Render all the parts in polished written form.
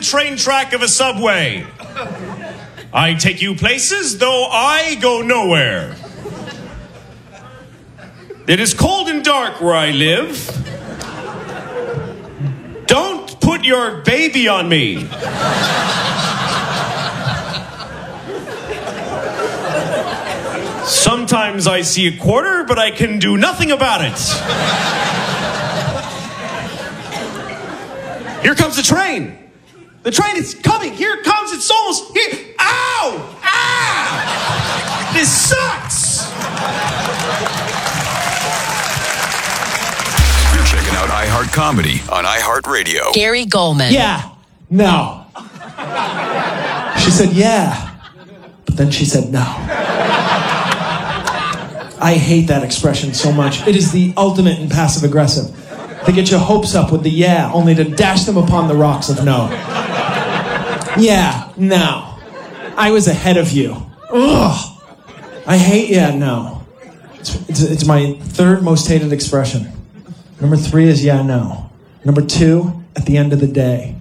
train track of a subway. I take you places, though I go nowhere. It is cold and dark where I live. Don't put your baby on me. Sometimes I see a quarter, but I can do nothing about it. Here comes the train. The train is coming. Here it comes. It's almost here. Ow! Ah! This sucks! You're checking out iHeart Comedy on iHeartRadio. Gary Goldman. Yeah. No. She said, yeah. But then she said, no. I hate that expression so much. It is the ultimate in passive aggressive. They get your hopes up with the yeah, only to dash them upon the rocks of no. Yeah, no. I was ahead of you. Ugh. I hate yeah, no. It's my third most hated expression. Number 3 is yeah, no. Number 2, at the end of the day.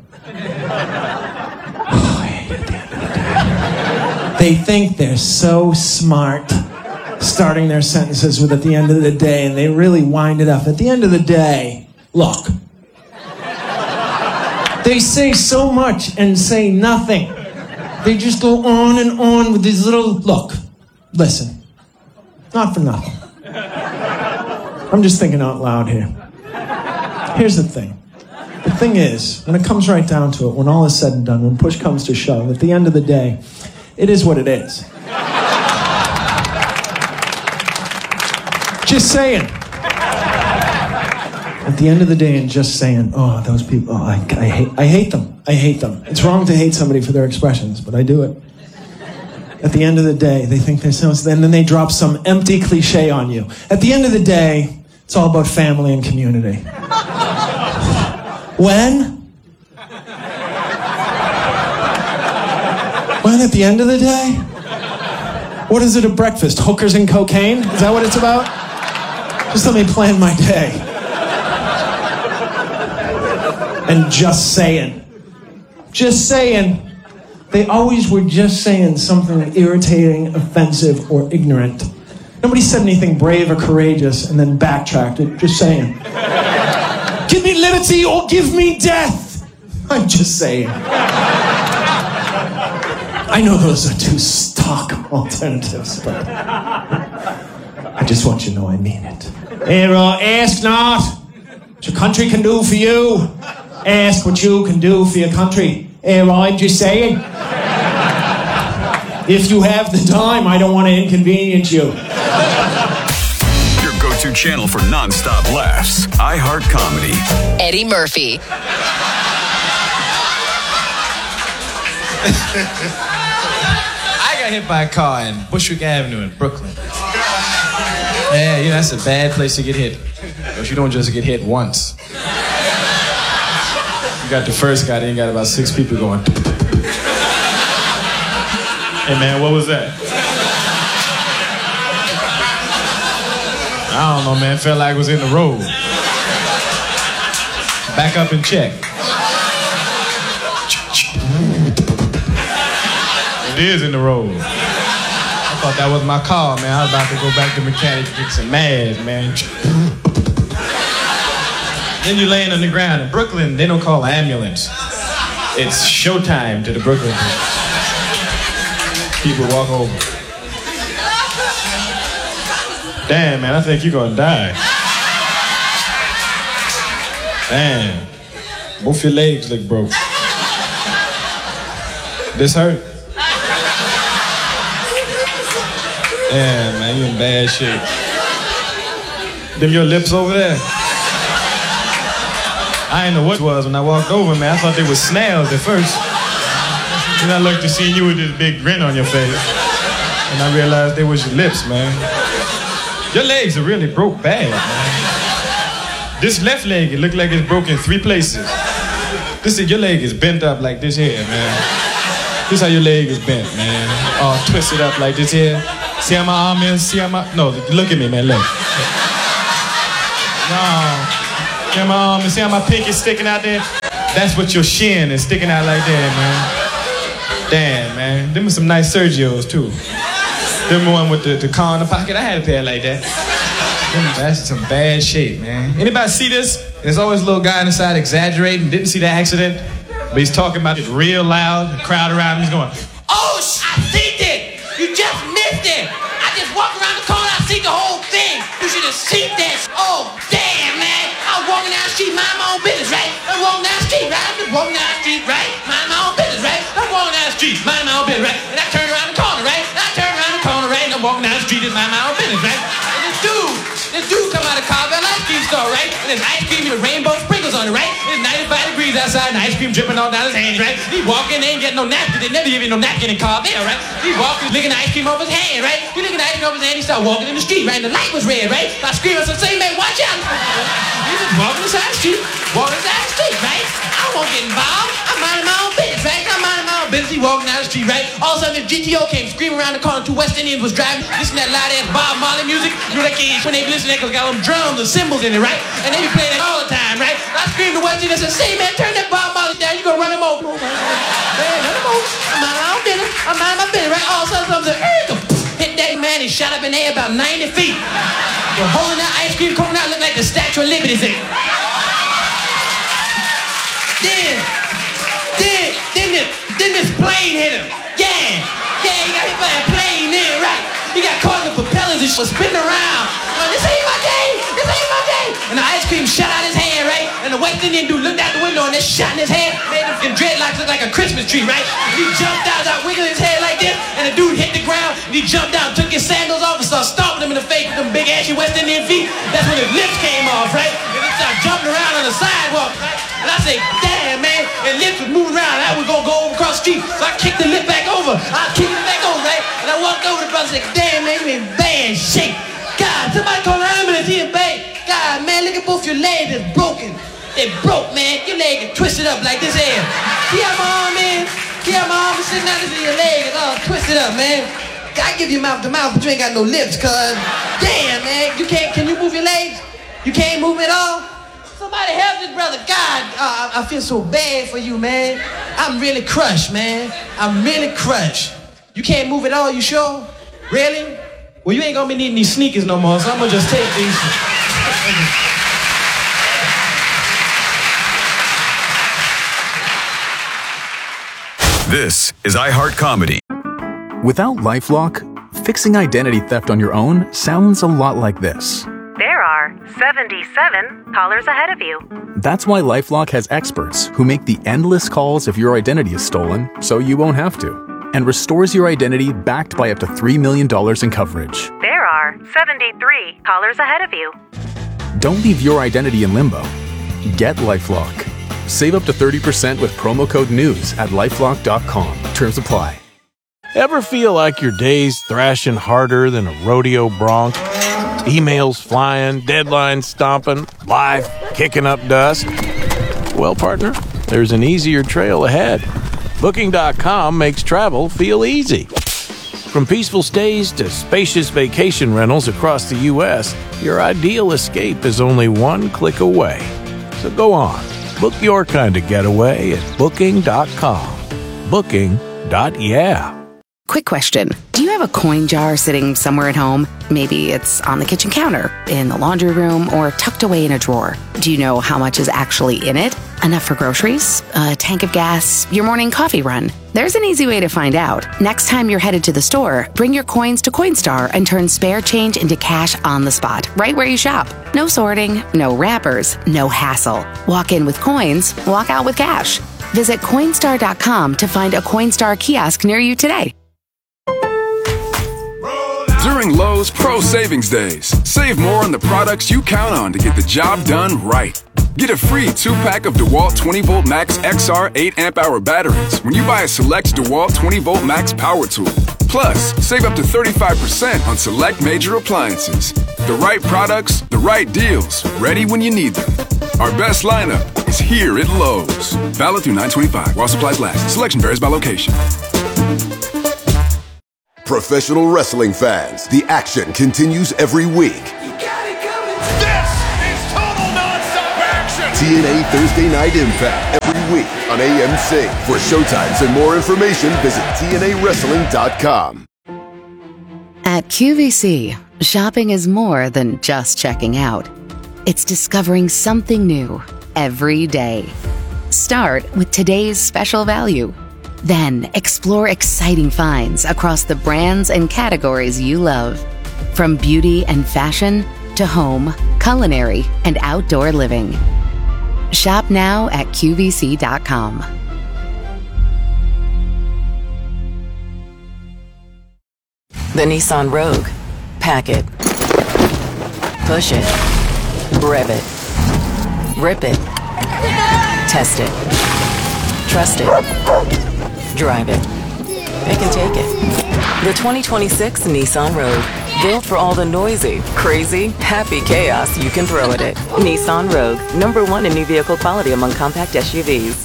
Oh, I hate at the end of the day. They think they're so smart, starting their sentences with at the end of the day, and they really wind it up. At the end of the day, look. They say so much and say nothing. They just go on and on with these little, look, listen, not for nothing. I'm just thinking out loud here. Here's the thing. The thing is, when it comes right down to it, when all is said and done, when push comes to shove, at the end of the day, it is what it is. Just saying. At the end of the day, and just saying, oh, those people, oh, I hate them. I hate them. It's wrong to hate somebody for their expressions, but I do it. At the end of the day, they think they're so, and then they drop some empty cliche on you. At the end of the day, it's all about family and community. When at the end of the day? What is it at breakfast? Hookers and cocaine? Is that what it's about? Just let me plan my day. And just saying. Just saying. They always were just saying something irritating, offensive, or ignorant. Nobody said anything brave or courageous and then backtracked it. Just saying. Give me liberty or give me death. I'm just saying. I know those are 2 stock alternatives, but I just want you to know I mean it. Ask not what your country can do for you. Ask what you can do for your country. I'm just saying. If you have the time, I don't want to inconvenience you. Your go-to channel for non-stop laughs. iHeart Comedy. Eddie Murphy. I got hit by a car in Bushwick Avenue in Brooklyn. Yeah, you know, that's a bad place to get hit. Because you don't just get hit once. You got the first guy, then you got about 6 people going. Hey man, what was that? I don't know, man. Felt like it was in the road. Back up and check. It is in the road. I thought that was my car, man. I was about to go back to the mechanic and get some mad, man. Then you're laying on the ground. In Brooklyn, they don't call an ambulance. It's showtime to the Brooklyn people walk over. Damn, man, I think you're gonna die. Damn. Both your legs look broke. This hurt? Damn, man, you in bad shape. Them your lips over there? I didn't know what it was when I walked over, man. I thought they were snails at first. Then I looked to see you with this big grin on your face. And I realized they was your lips, man. Your legs are really broke bad, man. This left leg, it looked like it's broke in 3 places. Your leg is bent up like this here, man. This how your leg is bent, man. All twisted up like this here. See how my arm is? See how my... No, look at me, man, look. No. See how my arm is? See how my pinky's sticking out there? That's what your shin is sticking out like that, man. Damn, man. Them are some nice Sergios, too. Them one with the car in the pocket. I had a pair like that. That's some bad shape, man. Anybody see this? There's always a little guy on the side exaggerating. Didn't see the accident, but he's talking about it real loud. The crowd around him, he's going, Oh, I seen it! You just missed it! I just walked around the corner, I seen the whole thing! You should have seen that! Oh, damn, man! I was walking down the street, mind my own business, right? I'm walking down the street, right? I'm just walking down the street, right? Mind my own business, right? I'm walking down the street, mind my own business, right? And I turned around the corner, right? And I turned around the corner, right? And I'm walking down the street, just mind my own business, right? And this dude come out of Carvel ice cream store, right? And there's ice cream with rainbow sprinkles on it, right? It's 95 degrees outside and ice cream dripping all down his hands, right? He walking, they ain't getting no napkin. They never give you no napkin in Carvel, right? He walking, licking the ice cream off his hand, right? He licking the ice cream off his hand, he started walking in the street, right? And the light was red, right? I screamed, I said, say, man, watch out. He just walking inside the street, right? I won't get involved. I'm minding my own business, right? I'm minding my own business. He walking down the street, right? All of a sudden, the GTO came screaming around the corner. Two West Indians was driving, listening to that loud-ass Bob Marley music. You know, that kids, when they listen to that, because got them drums and cymbals in it, right? And they be playing that all the time, right? I screamed to West Indians, I said, say, man, turn that Bob Marley down. You gonna run him over. Man, run him over. I'm minding my own business. I'm minding my business, right? All of a sudden, something hit that man. He shot up in the air about 90 feet. But holding that ice cream cone out looked like the Statue of Liberty thing. Then this plane hit him. Yeah, he got hit by a plane there, right? He got caught in the propellers and was spinning around. This ain't my day. And the ice cream shot out his hand, right? And the West Indian dude looked out the window and that shot in his hand made him dreadlocks look like a Christmas tree, right? And he jumped out, wiggled his head like this, and the dude hit the ground, and he jumped out, took his sandals off, and started stomping him in the face with them big ashy West Indian feet. That's when his lips came off, right? And he started jumping around on the sidewalk, right? And I said, damn, man, and lips was moving around. I was gonna go over across the street, so I kicked the lip back over. I kicked it back over, right? And I walked over to the brother and said, damn, man, you in bad shape. God, somebody call an ambulance here in bed. God, man, look at both your legs, it's broken. They broke, man. Your leg is twisted up like this here. See how my arm is? See how my arm is sitting out? This is your leg. It's all twisted up, man. I give you mouth to mouth, but you ain't got no lips, cuz. Damn, man. Can you move your legs? You can't move at all? Somebody help this brother. God, I feel so bad for you, man. I'm really crushed, man. I'm really crushed. You can't move at all, you sure? Really? Well, you ain't gonna be needing these sneakers no more, so I'm gonna just take these. This is iHeart Comedy. Without LifeLock, fixing identity theft on your own sounds a lot like this. There are 77 callers ahead of you. That's why LifeLock has experts who make the endless calls if your identity is stolen, so you won't have to, and restores your identity backed by up to $3 million in coverage. There are 73 callers ahead of you. Don't leave your identity in limbo. Get LifeLock. Save up to 30% with promo code NEWS at LifeLock.com. Terms apply. Ever feel like your day's thrashing harder than a rodeo bronc? Emails flying, deadlines stomping, life kicking up dust? Well, partner, there's an easier trail ahead. Booking.com makes travel feel easy. From peaceful stays to spacious vacation rentals across the U.S., your ideal escape is only one click away. So go on, book your kind of getaway at Booking.com. Booking.yeah. Quick question. Do you have a coin jar sitting somewhere at home? Maybe it's on the kitchen counter, in the laundry room, or tucked away in a drawer. Do you know how much is actually in it? Enough for groceries? A tank of gas? Your morning coffee run? There's an easy way to find out. Next time you're headed to the store, bring your coins to Coinstar and turn spare change into cash on the spot, right where you shop. No sorting, no wrappers, no hassle. Walk in with coins, walk out with cash. Visit Coinstar.com to find a Coinstar kiosk near you today. During Lowe's Pro Savings Days, save more on the products you count on to get the job done right. Get a free 2-pack of DeWalt 20V Max XR 8-amp-hour batteries when you buy a select DeWalt 20V Max power tool. Plus, save up to 35% on select major appliances. The right products, the right deals, ready when you need them. Our best lineup is here at Lowe's. Valid through 9/25 while supplies last. Selection varies by location. Professional wrestling fans, the action continues every week. This is total non-stop action. TNA Thursday Night Impact every week on AMC. For showtimes and more information, visit TNAWrestling.com. At QVC, shopping is more than just checking out. It's discovering something new every day. Start with today's special value. Then explore exciting finds across the brands and categories you love. From beauty and fashion to home, culinary, and outdoor living. Shop now at QVC.com. The Nissan Rogue. Pack it. Push it. Rev it. Rip it. Test it. Trust it. Drive it. Pick and take it. The 2026 Nissan Rogue. Built for all the noisy, crazy, happy chaos you can throw at it. Nissan Rogue. #1 in new vehicle quality among compact SUVs.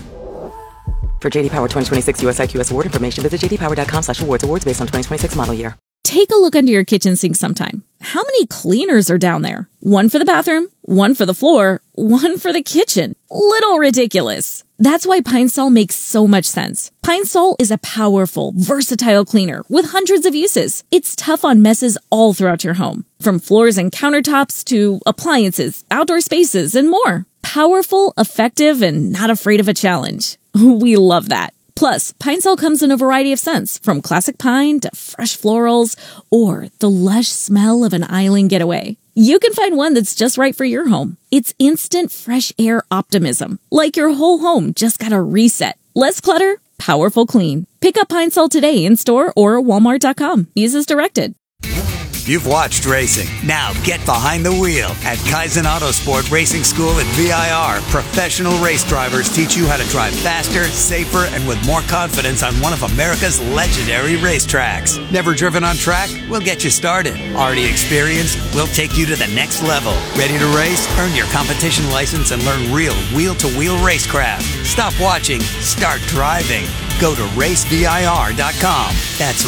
For JD Power 2026 US IQS award information, visit jdpower.com/awards. Awards based on 2026 model year. Take a look under your kitchen sink sometime. How many cleaners are down there? One for the bathroom, one for the floor, one for the kitchen. Little ridiculous. That's why Pine Sol makes so much sense. Pine Sol is a powerful, versatile cleaner with hundreds of uses. It's tough on messes all throughout your home, from floors and countertops to appliances, outdoor spaces, and more. Powerful, effective, and not afraid of a challenge. We love that. Plus, Pine Sol comes in a variety of scents, from classic pine to fresh florals, or the lush smell of an island getaway. You can find one that's just right for your home. It's instant fresh air optimism, like your whole home just got a reset. Less clutter, powerful clean. Pick up Pine Sol today in store or Walmart.com. Use as directed. You've watched racing. Now get behind the wheel. At Kaizen Autosport Racing School at VIR, professional race drivers teach you how to drive faster, safer, and with more confidence on one of America's legendary racetracks. Never driven on track? We'll get you started. Already experienced? We'll take you to the next level. Ready to race? Earn your competition license and learn real wheel-to-wheel racecraft. Stop watching. Start driving. Go to racevir.com. That's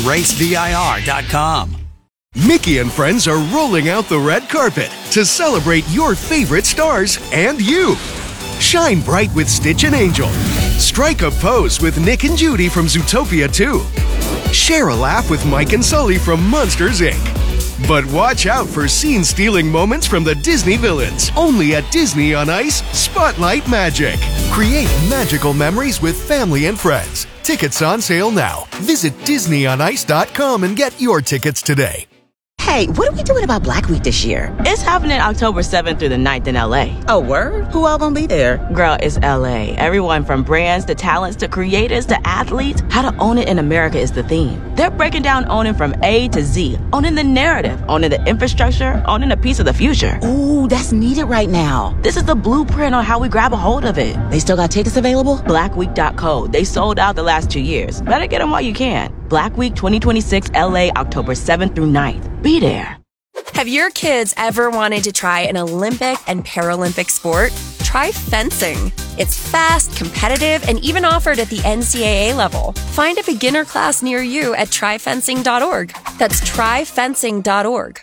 racevir.com. Mickey and friends are rolling out the red carpet to celebrate your favorite stars and you. Shine bright with Stitch and Angel. Strike a pose with Nick and Judy from Zootopia 2. Share a laugh with Mike and Sully from Monsters, Inc. But watch out for scene-stealing moments from the Disney villains. Only at Disney on Ice Spotlight Magic. Create magical memories with family and friends. Tickets on sale now. Visit DisneyOnIce.com and get your tickets today. Hey, what are we doing about Black Week this year? It's happening October 7th through the 9th in LA. Oh, word? Who all gonna be there? Girl, it's LA. Everyone from brands to talents to creators to athletes. How to own it in America is the theme. They're breaking down owning from A to Z. Owning the narrative, owning the infrastructure, owning a piece of the future. Ooh, that's needed right now. This is the blueprint on how we grab a hold of it. They still got tickets available? Blackweek.co. They sold out the last 2 years. Better get them while you can. Black Week 2026 LA, October 7th through 9th. Be there. Have your kids ever wanted to try an Olympic and Paralympic sport? Try fencing. It's fast, competitive, and even offered at the NCAA level. Find a beginner class near you at tryfencing.org. That's tryfencing.org.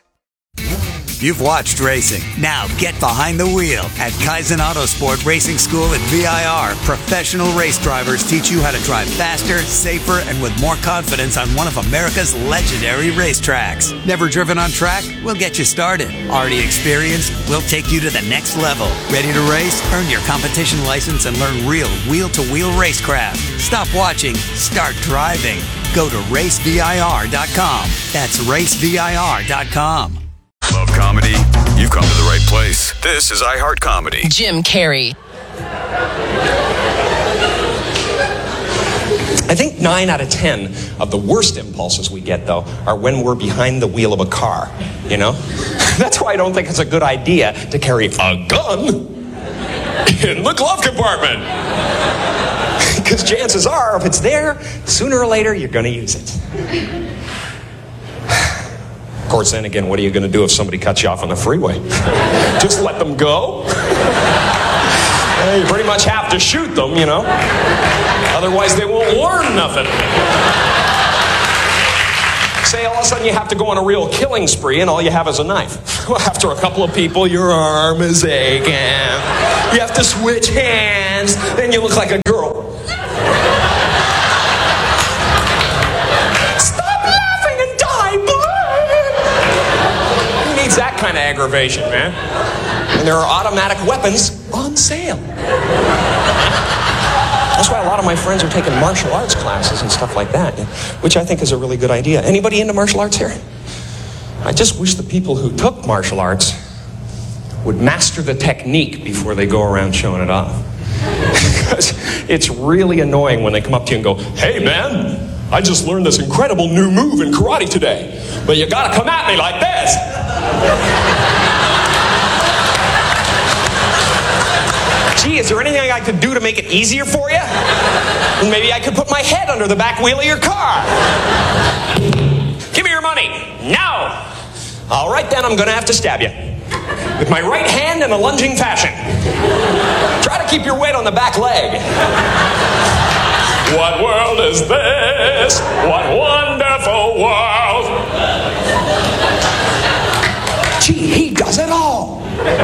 You've watched racing. Now get behind the wheel. At Kaizen Autosport Racing School at VIR, professional race drivers teach you how to drive faster, safer, and with more confidence on one of America's legendary racetracks. Never driven on track? We'll get you started. Already experienced? We'll take you to the next level. Ready to race? Earn your competition license and learn real wheel-to-wheel racecraft. Stop watching. Start driving. Go to racevir.com. That's racevir.com. Love comedy? You've come to the right place. This is iHeart Comedy. Jim Carrey. I think 9 out of 10 of the worst impulses we get, though, are when we're behind the wheel of a car, you know? That's why I don't think it's a good idea to carry a gun in the glove compartment. Because chances are, if it's there, sooner or later, you're going to use it. Of course, then again, what are you going to do if somebody cuts you off on the freeway? Just let them go? You pretty much have to shoot them, you know? Otherwise, they won't learn nothing. Say all of a sudden you have to go on a real killing spree and all you have is a knife. Well, after a couple of people, your arm is aching. You have to switch hands, then you look like a girl. Stop laughing and die, boy! Who needs that kind of aggravation, man? And there are automatic weapons on sale. That's why a lot of my friends are taking martial arts classes and stuff like that, which I think is a really good idea. Anybody into martial arts here? I just wish the people who took martial arts would master the technique before they go around showing it off. Because it's really annoying when they come up to you and go, "Hey man, I just learned this incredible new move in karate today, but you gotta come at me like this." Gee, is there anything I could do to make it easier for you? Maybe I could put my head under the back wheel of your car. Give me your money, now! All right then, I'm gonna have to stab you. With my right hand in a lunging fashion. Try to keep your weight on the back leg. What world is this? What wonderful world! Gee, he does it all!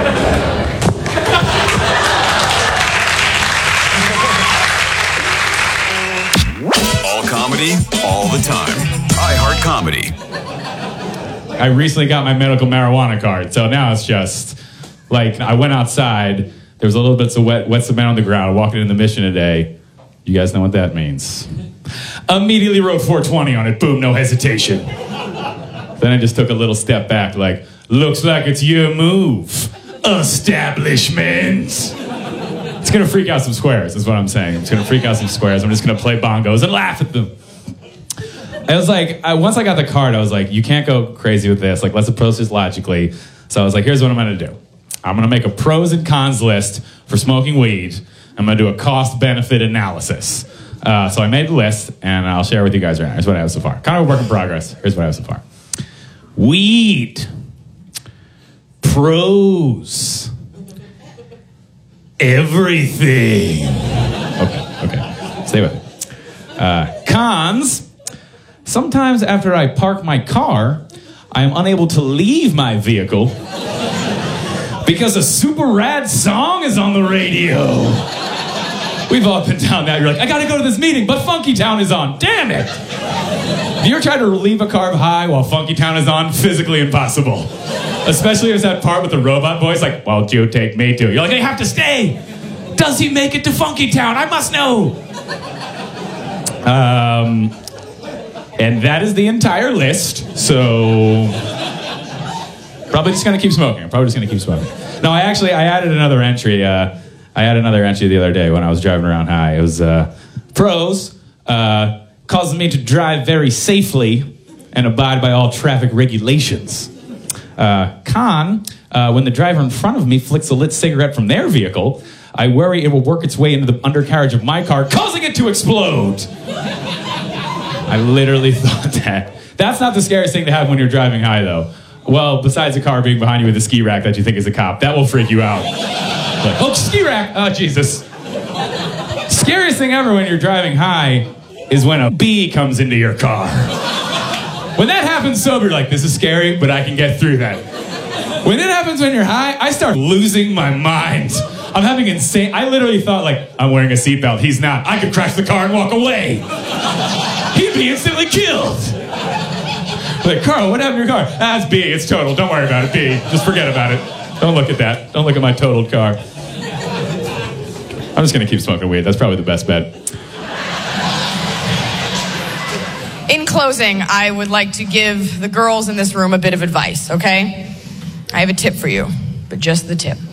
All comedy, all the time. iHeart Comedy. I recently got my medical marijuana card, so now it's just like I went outside. There was a little bit of wet cement on the ground. Walking in the Mission today. You guys know what that means. Immediately wrote 420 on it. Boom, no hesitation. Then I just took a little step back, like, looks like it's your move, establishment. It's gonna freak out some squares, is what I'm saying. It's gonna freak out some squares. I'm just gonna play bongos and laugh at them. I was like, once I got the card, I was like, you can't go crazy with this. Like, let's approach this logically. So I was like, here's what I'm going to do. I'm going to make a pros and cons list for smoking weed. I'm going to do a cost-benefit analysis. So I made the list, and I'll share with you guys right now. Here's what I have so far. Kind of a work in progress. Here's what I have so far. Weed. Pros. Everything. Okay. Stay with it. Cons. Sometimes after I park my car, I am unable to leave my vehicle because a super rad song is on the radio. We've all been down that. You're like, I gotta go to this meeting, but Funky Town is on. Damn it! Have you ever tried to leave a car high while Funky Town is on? Physically impossible. Especially there's that part with the robot voice, like, won't you take me to? You're like, I have to stay. Does he make it to Funky Town? I must know. And that is the entire list, so probably just gonna keep smoking. No, I added another entry. I added another entry the other day when I was driving around high. It was pros, causes me to drive very safely and abide by all traffic regulations. Con, when the driver in front of me flicks a lit cigarette from their vehicle, I worry it will work its way into the undercarriage of my car, causing it to explode. I literally thought that. That's not the scariest thing to have when you're driving high, though. Well, besides a car being behind you with a ski rack that you think is a cop. That will freak you out. Like, oh, ski rack! Oh, Jesus. Scariest thing ever when you're driving high is when a bee comes into your car. When that happens sober, you're like, this is scary, but I can get through that. When it happens when you're high, I start losing my mind. I'm having insane... I literally thought, like, I'm wearing a seatbelt. He's not. I could crash the car and walk away. He'd be instantly killed. Like, Carl, what happened to your car? It's B. It's total. Don't worry about it, B. Just forget about it. Don't look at that. Don't look at my totaled car. I'm just going to keep smoking weed. That's probably the best bet. In closing, I would like to give the girls in this room a bit of advice, okay? I have a tip for you, but just the tip.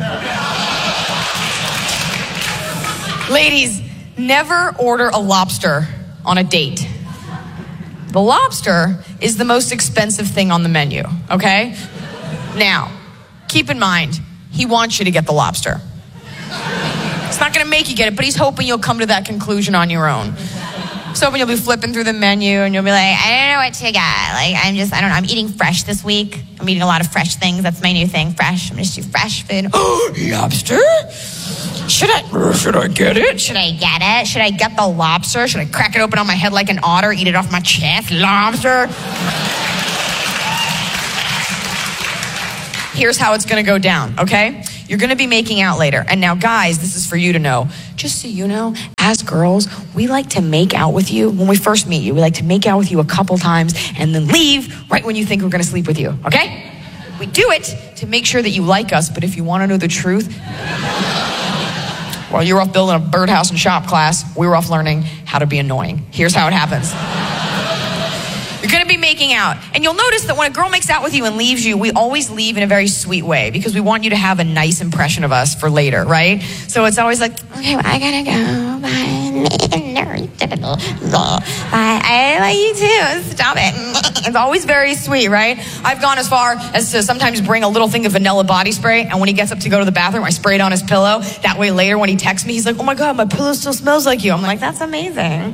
Ladies, never order a lobster on a date. The lobster is the most expensive thing on the menu, okay? Now, keep in mind, he wants you to get the lobster. It's not gonna make you get it, but he's hoping you'll come to that conclusion on your own. He's hoping you'll be flipping through the menu and you'll be like, I don't know what to get. Like, I don't know, I'm eating fresh this week. I'm eating a lot of fresh things. That's my new thing, fresh. I'm just do fresh food. Oh, lobster? Should I get it? Should I get it? Should I get the lobster? Should I crack it open on my head like an otter, eat it off my chest? Lobster? Here's how it's gonna go down, okay? You're going to be making out later. And now, guys, this is for you to know. Just so you know, as girls, we like to make out with you when we first meet you. We like to make out with you a couple times and then leave right when you think we're going to sleep with you, okay? We do it to make sure that you like us, but if you want to know the truth, while you were off building a birdhouse and shop class, we were off learning how to be annoying. Here's how it happens. You're going to be making out. And you'll notice that when a girl makes out with you and leaves you, we always leave in a very sweet way because we want you to have a nice impression of us for later, right? So it's always like, okay, well, I gotta go. Bye. Bye. I like you too. Stop it. It's always very sweet, right? I've gone as far as to sometimes bring a little thing of vanilla body spray, and when he gets up to go to the bathroom, I spray it on his pillow. That way later when he texts me, he's like, oh my God, my pillow still smells like you. I'm like, that's amazing.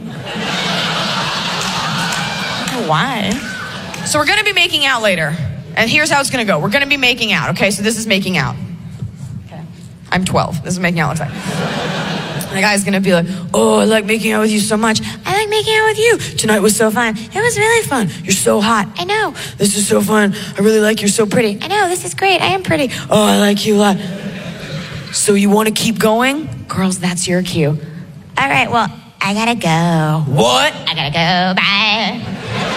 Why? So we're going to be making out later. And here's how it's going to go. We're going to be making out, okay? So this is making out. Okay. I'm 12. This is making out looks like. And the guy's going to be like, oh, I like making out with you so much. I like making out with you. Tonight was so fun. It was really fun. You're so hot. I know. This is so fun. I really like you're so pretty. I know. This is great. I am pretty. Oh, I like you a lot. So you want to keep going? Girls, that's your cue. All right, well, I gotta go. What? I gotta go. Bye.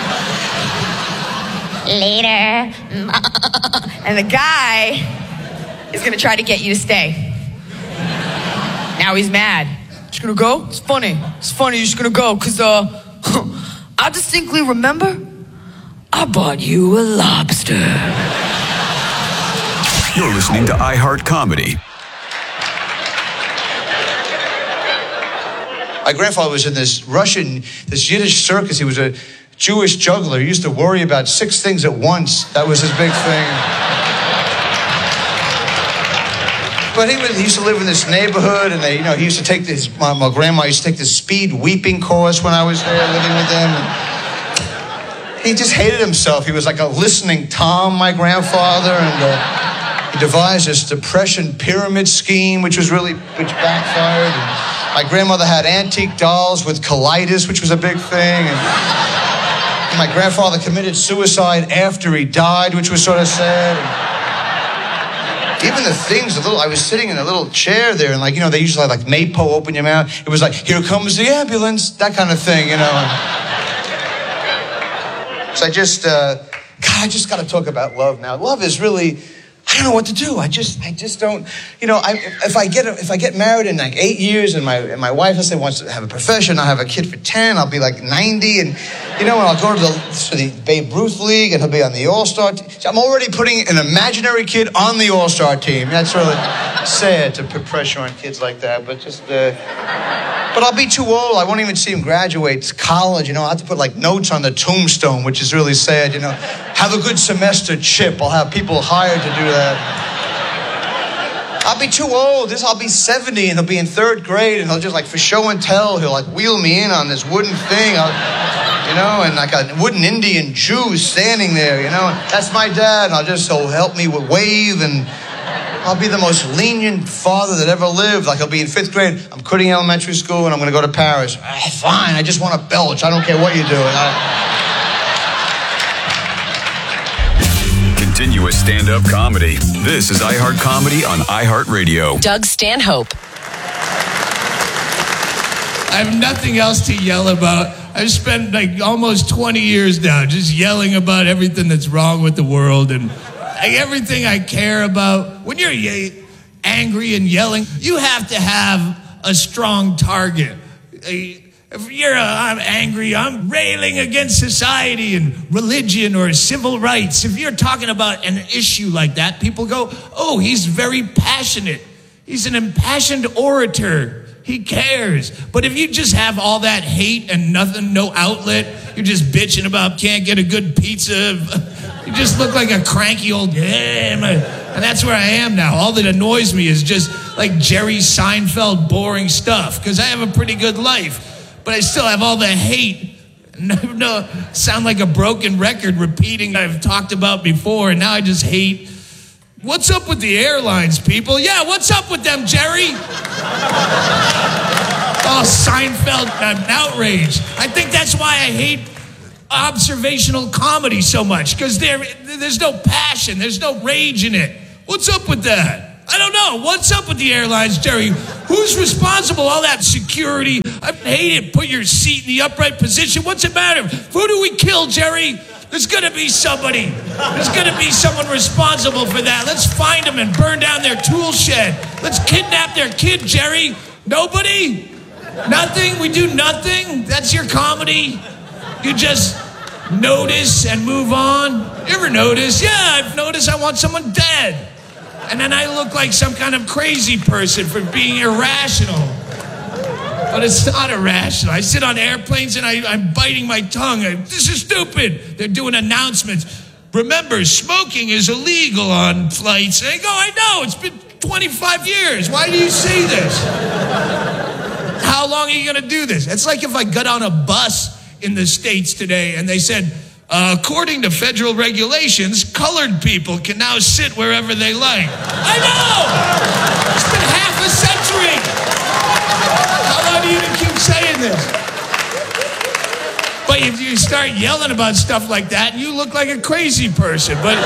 Later. And the guy is gonna try to get you to stay. Now he's mad. Just gonna go? It's funny. It's funny you're just gonna go, cause I distinctly remember I bought you a lobster. You're listening to iHeart Comedy. My grandfather was in this Yiddish circus. He was a Jewish juggler. He used to worry about 6 things at once. That was his big thing. But he used to live in this neighborhood, and he used to take this. My grandma used to take this speed weeping course when I was there living with them. And he just hated himself. He was like a listening Tom, my grandfather, and he devised this depression pyramid scheme, which backfired. And my grandmother had antique dolls with colitis, which was a big thing. And my grandfather committed suicide after he died, which was sort of sad. And even the things, I was sitting in a little chair there, and they usually like Maypo, open your mouth. It was like, here comes the ambulance, that kind of thing, So I just got to talk about love now. Love is really, I don't know what to do. I just don't. If I get married in like 8 years, and my wife, let's say, wants to have a profession, I'll have a kid for 10. I'll be like 90, and I'll go to the Babe Ruth League, and he'll be on the All-Star team. So I'm already putting an imaginary kid on the All-Star team. That's really sad to put pressure on kids like that, but just. But I'll be too old. I won't even see him graduate to college. I'll have to put like notes on the tombstone, which is really sad. Have a good semester, Chip. I'll have people hired to do that. I'll be too old. I'll be 70, and he'll be in 3rd grade, and he'll just like for show and tell, he'll like wheel me in on this wooden thing, and like a wooden Indian Jew standing there, That's my dad, and he'll help me with wave, and I'll be the most lenient father that ever lived. Like, I'll be in 5th grade. I'm quitting elementary school, and I'm going to go to Paris. Fine, I just want to belch. I don't care what you're doing. Continuous stand-up comedy. This is iHeart Comedy on iHeartRadio. Doug Stanhope. I have nothing else to yell about. I've spent like almost 20 years now just yelling about everything that's wrong with the world and everything I care about. When you're angry and yelling, you have to have a strong target. If I'm angry, I'm railing against society and religion or civil rights. If you're talking about an issue like that, people go, oh, he's very passionate. He's an impassioned orator. He cares. But if you just have all that hate and nothing, no outlet, you're just bitching about can't get a good pizza. You just look like a cranky old, and that's where I am now. All that annoys me is just like Jerry Seinfeld boring stuff, because I have a pretty good life. But I still have all the hate. No, sound like a broken record repeating I've talked about before, and now I just hate. What's up with the airlines, people? Yeah, what's up with them, Jerry? Oh, Seinfeld, I'm outraged. I think that's why I hate observational comedy so much, because there's no passion, there's no rage in it. What's up with that? I don't know. What's up with the airlines, Jerry? Who's responsible? All that security. I hate it. Put your seat in the upright position. What's it matter? Who do we kill, Jerry? There's going to be somebody. There's going to be someone responsible for that. Let's find them and burn down their tool shed. Let's kidnap their kid, Jerry. Nobody? Nothing? We do nothing? That's your comedy? You just notice and move on? You ever notice? Yeah, I've noticed I want someone dead. And then I look like some kind of crazy person for being irrational. But it's not irrational. I sit on airplanes and I'm biting my tongue. This is stupid. They're doing announcements. Remember, smoking is illegal on flights. And I go, I know, it's been 25 years. Why do you say this? How long are you going to do this? It's like if I got on a bus in the States today and they said, according to federal regulations, colored people can now sit wherever they like. I know! It's been half a century! How long do you even keep saying this? But if you start yelling about stuff like that, you look like a crazy person. But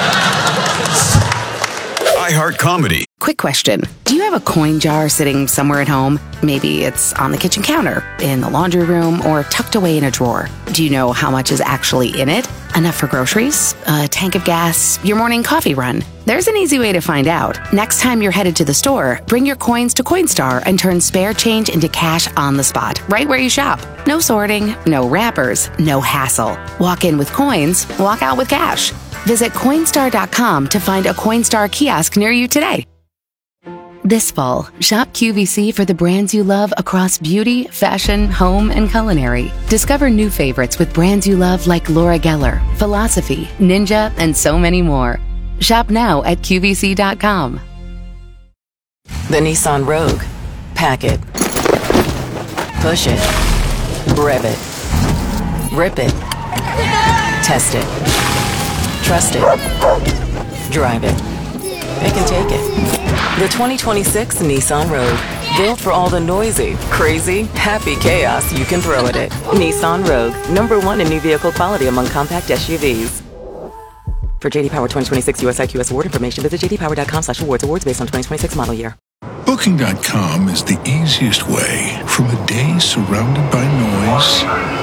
iHeart Comedy. Quick question. Do you have a coin jar sitting somewhere at home? Maybe it's on the kitchen counter, in the laundry room, or tucked away in a drawer. Do you know how much is actually in it? Enough for groceries, a tank of gas, your morning coffee run? There's an easy way to find out. Next time you're headed to the store, bring your coins to Coinstar and turn spare change into cash on the spot, right where you shop. No sorting, no wrappers, no hassle. Walk in with coins, walk out with cash. Visit Coinstar.com to find a Coinstar kiosk near you today. This fall, shop QVC for the brands you love across beauty, fashion, home, and culinary. Discover new favorites with brands you love like Laura Geller, Philosophy, Ninja, and so many more. Shop now at QVC.com. The Nissan Rogue. Pack it. Push it. Rev it. Rip it. Test it. Trust it. Drive it. Pick and take it. The 2026 Nissan Rogue. Built for all the noisy, crazy, happy chaos you can throw at it. Nissan Rogue. #1 in new vehicle quality among compact SUVs. For JD Power 2026 US IQS award information, visit jdpower.com/awards. Awards based on 2026 model year. Booking.com is the easiest way from a day surrounded by noise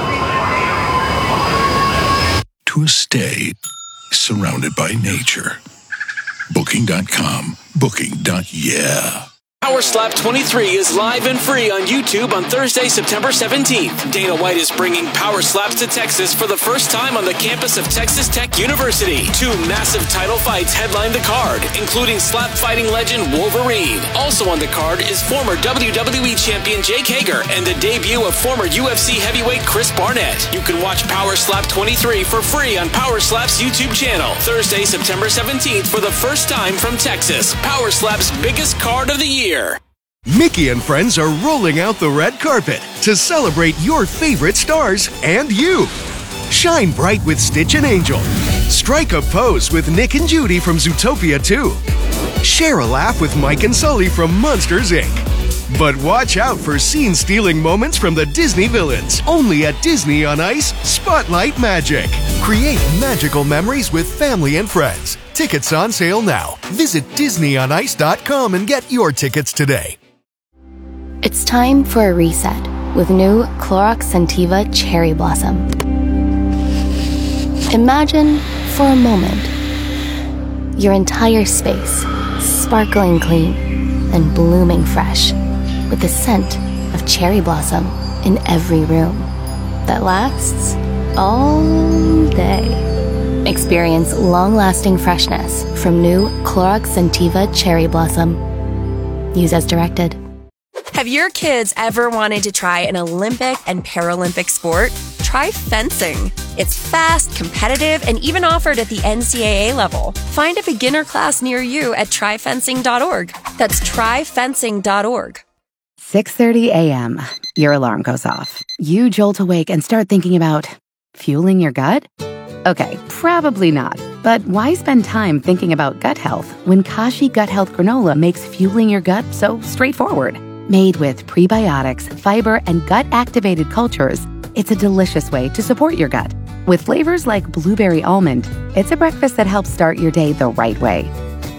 to a stay surrounded by nature. Booking.com. Booking.yeah. Power Slap 23 is live and free on YouTube on Thursday, September 17th. Dana White is bringing Power Slaps to Texas for the first time on the campus of Texas Tech University. 2 massive title fights headline the card, including slap fighting legend Wolverine. Also on the card is former WWE champion Jake Hager and the debut of former UFC heavyweight Chris Barnett. You can watch Power Slap 23 for free on Power Slap's YouTube channel. Thursday, September 17th for the first time from Texas. Power Slap's biggest card of the year. Mickey and friends are rolling out the red carpet to celebrate your favorite stars and you. Shine bright with Stitch and Angel. Strike a pose with Nick and Judy from Zootopia 2. Share a laugh with Mike and Sully from Monsters, Inc. But watch out for scene-stealing moments from the Disney villains. Only at Disney on Ice, Spotlight Magic. Create magical memories with family and friends. Tickets on sale now. Visit DisneyOnIce.com and get your tickets today. It's time for a reset with new Clorox Scentiva Cherry Blossom. Imagine, for a moment, your entire space sparkling clean and blooming fresh with the scent of cherry blossom in every room that lasts all day. Experience long-lasting freshness from new Clorox Scentiva Cherry Blossom. Use as directed. Have your kids ever wanted to try an Olympic and Paralympic sport? Try fencing. It's fast, competitive, and even offered at the NCAA level. Find a beginner class near you at tryfencing.org. That's tryfencing.org. 6:30 a.m. Your alarm goes off. You jolt awake and start thinking about fueling your gut? Okay, probably not. But why spend time thinking about gut health when Kashi Gut Health Granola makes fueling your gut so straightforward? Made with prebiotics, fiber, and gut-activated cultures, it's a delicious way to support your gut. With flavors like blueberry almond, it's a breakfast that helps start your day the right way.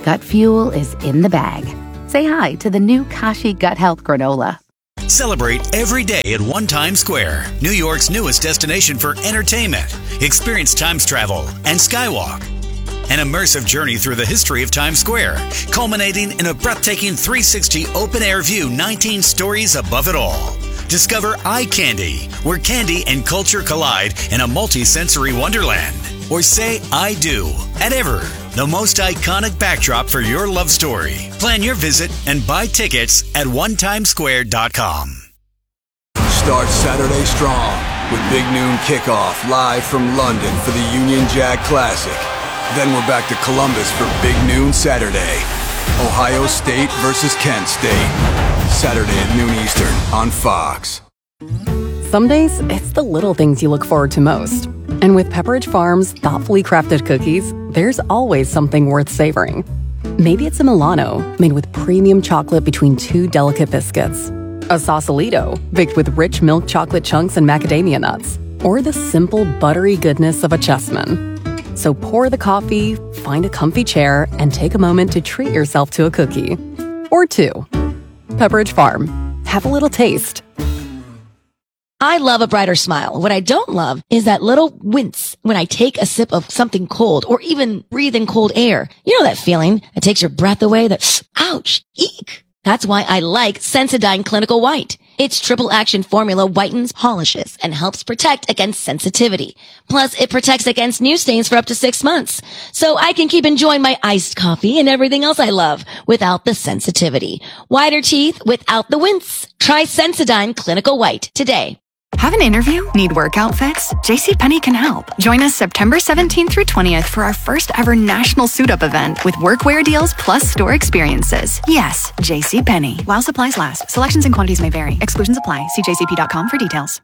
gut fuel is in the bag. Say hi to the new Kashi Gut Health Granola. Celebrate every day at One Times Square, New York's newest destination for entertainment. Experience Times travel and Skywalk. An immersive journey through the history of Times Square, culminating in a breathtaking 360 open-air view 19 stories above it all. Discover Eye Candy, where candy and culture collide in a multi-sensory wonderland. Or say I do at Ever, the most iconic backdrop for your love story. Plan your visit and buy tickets at onetimesquare.com. Start Saturday strong with Big Noon Kickoff live from London for the Union Jack Classic. Then we're back to Columbus for Big Noon Saturday. Ohio State versus Kent State. Saturday at noon Eastern on Fox. Some days, it's the little things you look forward to most. And with Pepperidge Farm's thoughtfully crafted cookies, there's always something worth savoring. Maybe it's a Milano made with premium chocolate between two delicate biscuits. A Sausalito baked with rich milk chocolate chunks and macadamia nuts. Or the simple buttery goodness of a Chessman. So pour the coffee, find a comfy chair, and take a moment to treat yourself to a cookie. Or two. Pepperidge Farm. Have a little taste. I love a brighter smile. What I don't love is that little wince when I take a sip of something cold or even breathe in cold air. You know that feeling that takes your breath away, that ouch, eek. That's why I like Sensodyne Clinical White. Its triple action formula whitens, polishes, and helps protect against sensitivity. Plus, it protects against new stains for up to 6 months. So I can keep enjoying my iced coffee and everything else I love without the sensitivity. Whiter teeth without the wince. Try Sensodyne Clinical White today. Have an interview? Need work outfits? JCPenney can help. Join us September 17th through 20th for our first ever national suit-up event with workwear deals plus store experiences. Yes, JCPenney. While supplies last. Selections and quantities may vary. Exclusions apply. See jcp.com for details.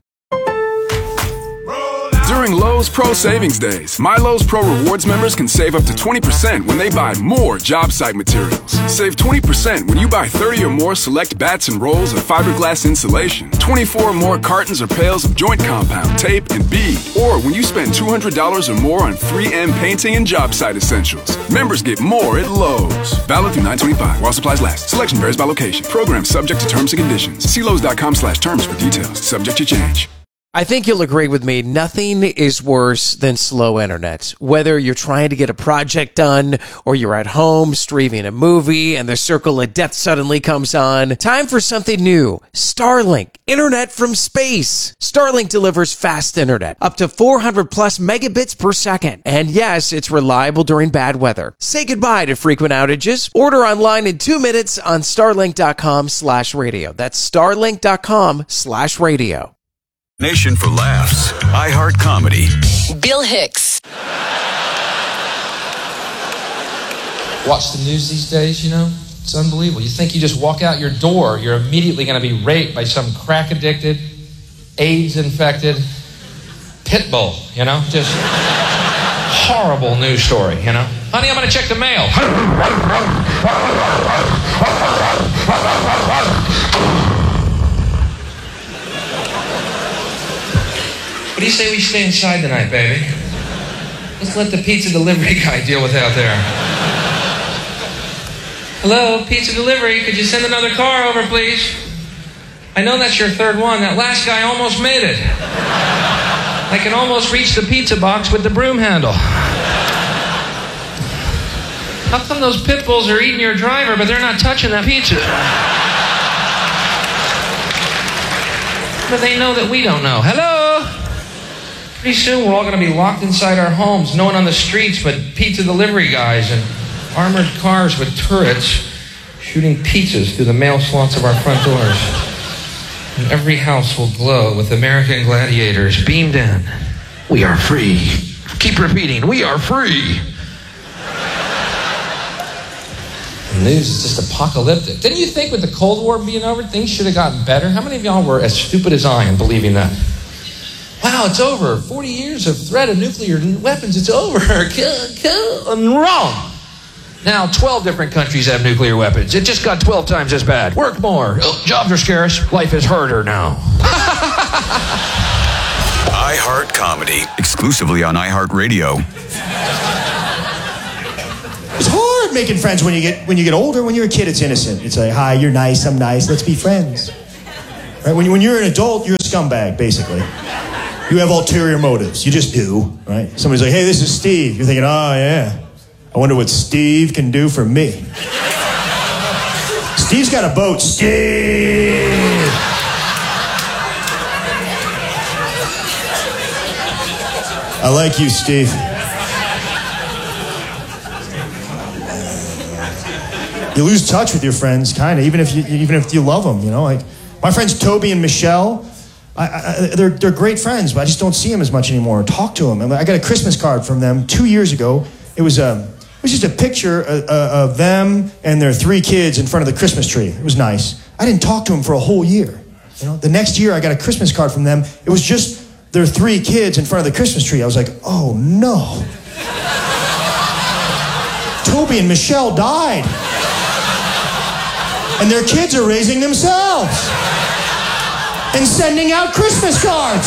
During Lowe's Pro Savings Days, My Lowe's Pro Rewards members can save up to 20% when they buy more job site materials. Save 20% when you buy 30 or more select bats and rolls of fiberglass insulation, 24 or more cartons or pails of joint compound, tape, and bead, or when you spend $200 or more on 3M painting and job site essentials. Members get more at Lowe's. Valid through 9/25 while supplies last. Selection varies by location. Program subject to terms and conditions. See Lowe's.com/terms for details. Subject to change. I think you'll agree with me. Nothing is worse than slow internet. Whether you're trying to get a project done or you're at home streaming a movie and the circle of death suddenly comes on. Time for something new. Starlink. Internet from space. Starlink delivers fast internet. Up to 400 plus megabits per second. And yes, it's reliable during bad weather. Say goodbye to frequent outages. Order online in 2 minutes on starlink.com/radio. That's starlink.com/radio. Nation for laughs. iHeart Comedy. Bill Hicks. Watch the news these days, you know? It's unbelievable. You think you just walk out your door, you're immediately going to be raped by some crack-addicted, AIDS-infected pit bull, you know? Just horrible news story, you know? Honey, I'm going to check the mail. What do you say we stay inside tonight, baby? Let's let the pizza delivery guy deal with it out there. Hello, pizza delivery. Could you send another car over, please? I know that's your third one. That last guy almost made it. I can almost reach the pizza box with the broom handle. How come those pit bulls are eating your driver, but they're not touching that pizza? But they know that we don't know. Hello? Pretty soon we're all going to be locked inside our homes, no one on the streets but pizza delivery guys and armored cars with turrets shooting pizzas through the mail slots of our front doors. And every house will glow with American gladiators beamed in. We are free. Keep repeating, we are free. The news is just apocalyptic. Didn't you think with the Cold War being over, things should have gotten better? How many of y'all were as stupid as I in believing that? Wow, it's over. 40 years of threat of nuclear weapons, it's over. I'm wrong. Now, 12 different countries have nuclear weapons. It just got 12 times as bad. Work more. Oh, jobs are scarce. Life is harder now. iHeart Comedy. Exclusively on iHeartRadio. It's hard. start making friends when you get older. When you're a kid, it's innocent. It's like, hi, you're nice, I'm nice, let's be friends. Right? When you're an adult, you're a scumbag, basically. You have ulterior motives. You just do, right? Somebody's like, hey, this is Steve. You're thinking, oh, yeah. I wonder what Steve can do for me. Steve's got a boat. Steve! I like you, Steve. You lose touch with your friends, kind of, even if you love them, you know. Like my friends Toby and Michelle, they're great friends, but I just don't see them as much anymore. Talk to them. I got a Christmas card from them 2 years ago. It was just a picture of them and their 3 kids in front of the Christmas tree. It was nice. I didn't talk to them for a whole year. You know, the next year I got a Christmas card from them. It was just their 3 kids in front of the Christmas tree. I was like, oh no. Toby and Michelle died. And their kids are raising themselves and sending out Christmas cards.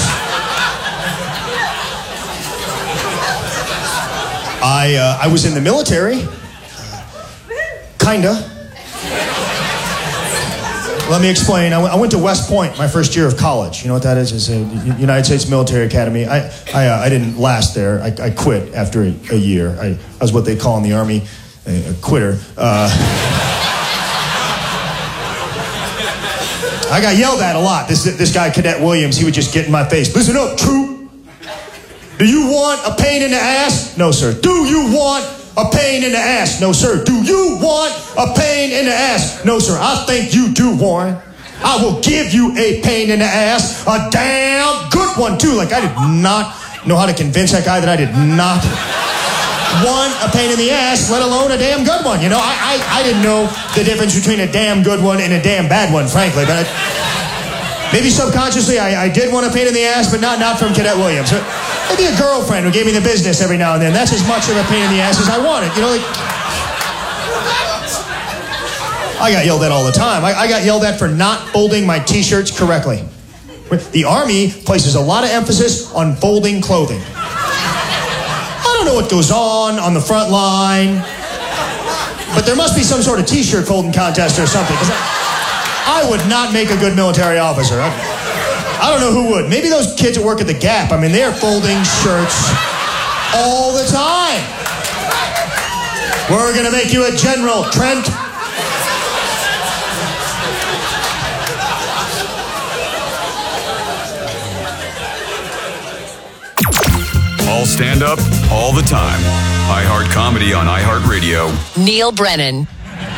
I was in the military. Kinda. Let me explain. I went to West Point my first year of college. You know what that is? It's a United States Military Academy. I didn't last there. I quit after a year. I was what they call in the Army a quitter. I got yelled at a lot. This guy, Cadet Williams, he would just get in my face. Listen up, troop. Do you want a pain in the ass? No, sir. Do you want a pain in the ass? No, sir. Do you want a pain in the ass? No, sir. I think you do, Warren. I will give you a pain in the ass. A damn good one, too. Like, I did not know how to convince that guy that I did not want a pain in the ass, let alone a damn good one. You know, I didn't know the difference between a damn good one and a damn bad one, frankly. But maybe subconsciously I did want a pain in the ass, but not from Cadet Williams. Maybe a girlfriend who gave me the business every now and then. That's as much of a pain in the ass as I wanted. You know, like, I got yelled at all the time. I got yelled at for not folding my t-shirts correctly. The Army places a lot of emphasis on folding clothing. I don't know what goes on the front line, but there must be some sort of t-shirt folding contest or something, because I would not make a good military officer. I don't know who would. Maybe those kids that work at the Gap. I mean, they're folding shirts all the time. We're going to make you a general, Trent. All stand up, all the time. iHeart Comedy on iHeartRadio. Neil Brennan.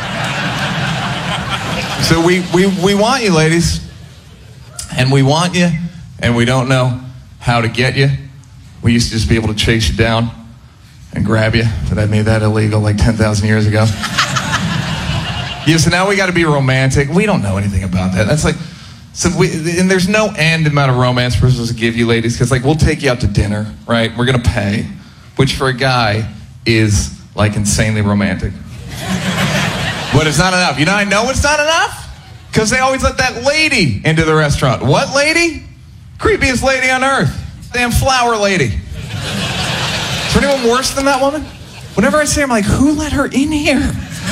So we want you, ladies. And we want you, and we don't know how to get you. We used to just be able to chase you down and grab you, but I made that illegal like 10,000 years ago. Yeah, so now we got to be romantic. We don't know anything about that. That's like, and there's no end amount of romance we're supposed to give you, ladies, because like we'll take you out to dinner, right? We're gonna pay, which for a guy is like insanely romantic. But it's not enough. You know, I know it's not enough. Because they always let that lady into the restaurant. What lady? Creepiest lady on earth. Damn flower lady. Is there anyone worse than that woman? Whenever I say, I'm like, who let her in here?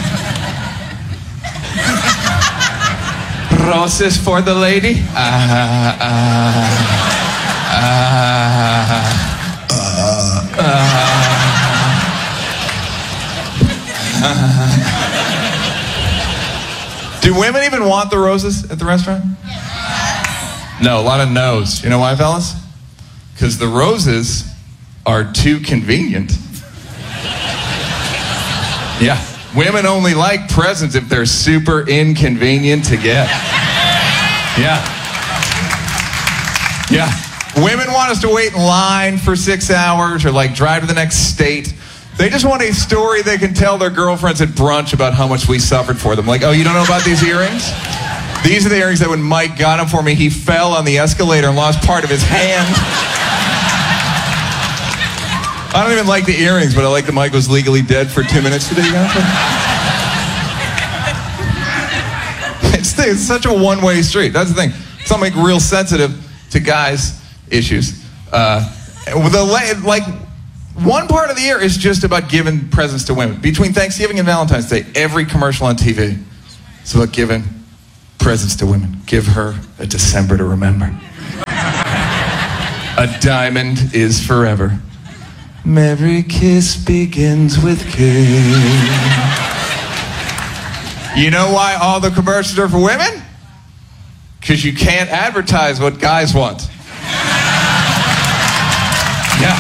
Roses for the lady. Do women even want the roses at the restaurant? No, a lot of no's. You know why, fellas? Because the roses are too convenient. Yeah. Women only like presents if they're super inconvenient to get. Yeah. Yeah. Women want us to wait in line for 6 hours or like drive to the next state. They just want a story they can tell their girlfriends at brunch about how much we suffered for them. Like, oh, you don't know about these earrings? These are the earrings that when Mike got them for me, he fell on the escalator and lost part of his hand. I don't even like the earrings, but I like that Mike was legally dead for 2 minutes today. It's such a one-way street. That's the thing. Some make real sensitive to guys' issues. one part of the year is just about giving presents to women. Between Thanksgiving and Valentine's Day, every commercial on TV is about giving presents to women. Give her a December to remember. A diamond is forever. Every kiss begins with kiss. You know why all the commercials are for women? Because you can't advertise what guys want. Yeah.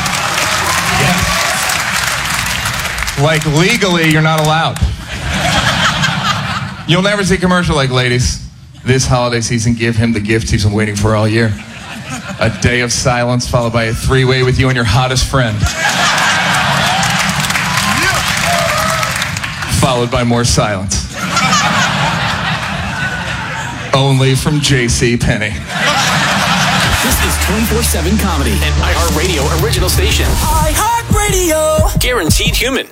Like, legally, you're not allowed. You'll never see a commercial like, ladies, this holiday season, give him the gift he's been waiting for all year. A day of silence followed by a three-way with you and your hottest friend. Followed by more silence. Only from J.C. Penney. This is 24/7 comedy, an iHeartRadio original station. iHeartRadio. Guaranteed human.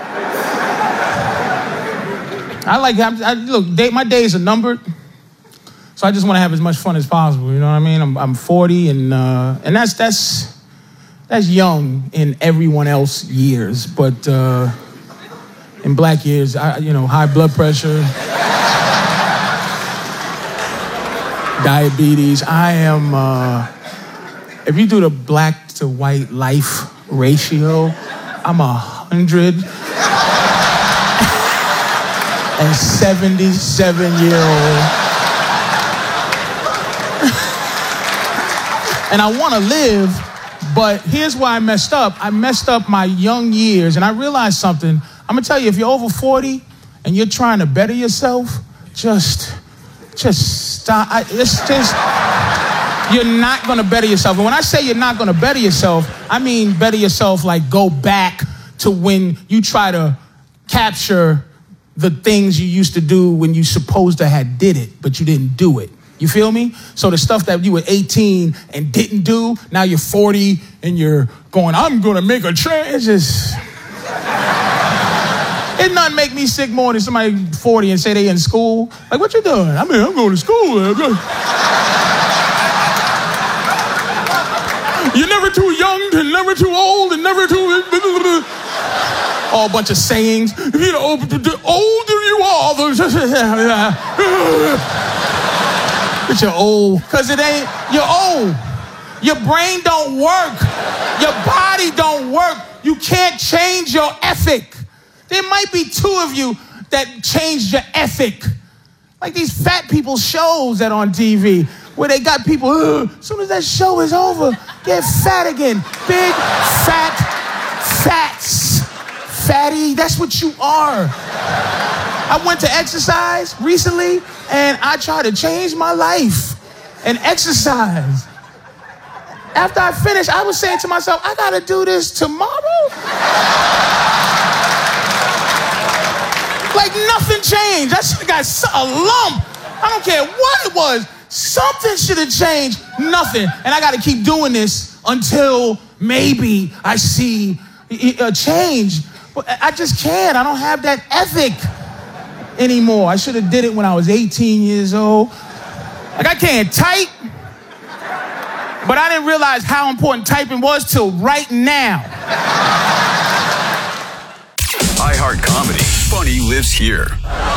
Look, my days are numbered, so I just want to have as much fun as possible. You know what I mean? I'm 40, and that's young in everyone else's years, but in black years, high blood pressure, diabetes. I am. If you do the black to white life ratio, I'm 177-year-old. And I want to live, but here's why I messed up. I messed up my young years, and I realized something. I'm going to tell you, if you're over 40 and you're trying to better yourself, just stop. You're not going to better yourself. And when I say you're not going to better yourself, I mean better yourself like go back to when you try to capture the things you used to do when you supposed to have did it, but you didn't do it. You feel me? So the stuff that you were 18 and didn't do, now you're 40 and you're going, I'm going to make a change. It's just... It doesn't make me sick more than somebody 40 and say they in school. Like, what you doing? I mean, I'm going to school. You're never too young and never too old and never too... All a bunch of sayings. You know, the older you are, but you're old. Because it ain't... You're old. Your brain don't work. Your body don't work. You can't change your ethic. There might be two of you that changed your ethic. Like these fat people shows that on TV where they got people, as soon as that show is over, get fat again. Big, fat, fats. Fatty, that's what you are. I went to exercise recently and I tried to change my life and exercise. After I finished, I was saying to myself, I gotta do this tomorrow? Like nothing changed. That shit got a lump. I don't care what it was. Something should have changed. Nothing. And I got to keep doing this until maybe I see a change. But I just can't. I don't have that ethic anymore. I should have did it when I was 18 years old. Like I can't type. But I didn't realize how important typing was till right now. iHeart Comedy. Funny lives here.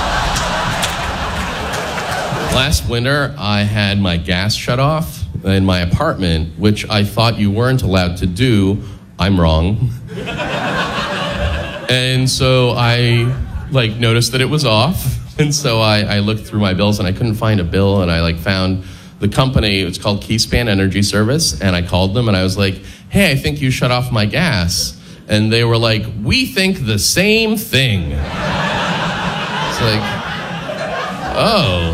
Last winter, I had my gas shut off in my apartment, which I thought you weren't allowed to do. I'm wrong. And so I noticed that it was off. And so I looked through my bills and I couldn't find a bill. And I found the company. It's called Keyspan Energy Service. And I called them and I was like, hey, I think you shut off my gas. And they were like, we think the same thing. It's like, oh.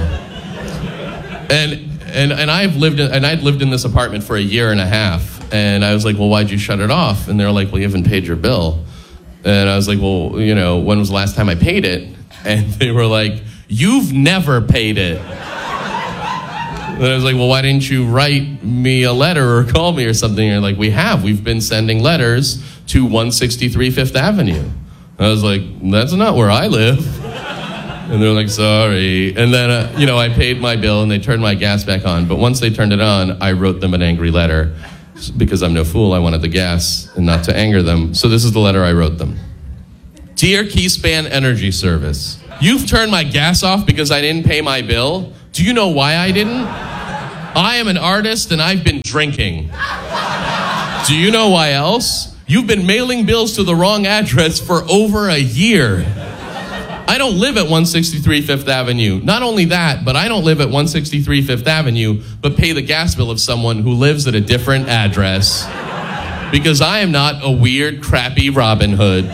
And I'd lived in this apartment for a year and a half. And I was like, well, why'd you shut it off? And they're like, well, you haven't paid your bill. And I was like, well, when was the last time I paid it? And they were like, you've never paid it. And I was like, well, why didn't you write me a letter or call me or something? And they're like, we've been sending letters to 163 Fifth Avenue. I was like, that's not where I live. And they're like, sorry. And then, I paid my bill and they turned my gas back on. But once they turned it on, I wrote them an angry letter. Because I'm no fool, I wanted the gas and not to anger them. So this is the letter I wrote them. Dear Keyspan Energy Service, you've turned my gas off because I didn't pay my bill. Do you know why I didn't? I am an artist and I've been drinking. Do you know why else? You've been mailing bills to the wrong address for over a year. I don't live at 163 Fifth Avenue. Not only that, but I don't live at 163 Fifth Avenue, but pay the gas bill of someone who lives at a different address. Because I am not a weird, crappy Robin Hood.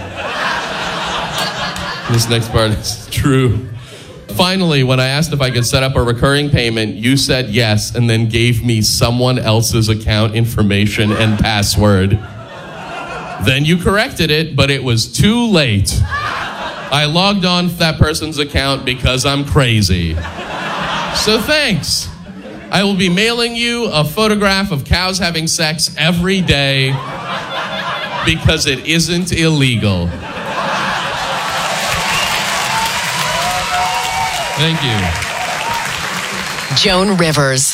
This next part is true. Finally, when I asked if I could set up a recurring payment, you said yes, and then gave me someone else's account information and password. Then you corrected it, but it was too late. I logged on to that person's account because I'm crazy. So thanks. I will be mailing you a photograph of cows having sex every day because it isn't illegal. Thank you. Joan Rivers.